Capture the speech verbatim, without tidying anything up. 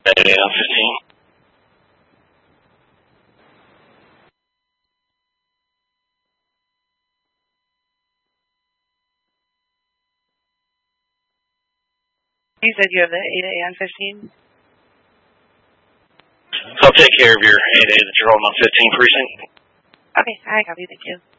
eight A on fifteen. You said you have the eight A on fifteen? So I'll take care of your eight A that you're holding on fifteen precinct. Okay, I copy, thank you.